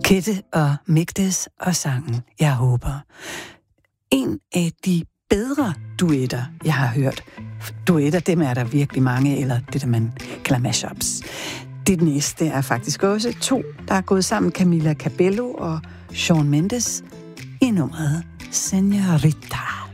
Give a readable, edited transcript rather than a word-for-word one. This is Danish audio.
Kette og Migdes og sangen Jeg håber. En af de bedre duetter, jeg har hørt. Duetter, dem er der virkelig mange, eller det, der man kalder mashups. Det næste er faktisk også to, der er gået sammen, Camila Cabello og Shawn Mendes, i nummeret Señorita.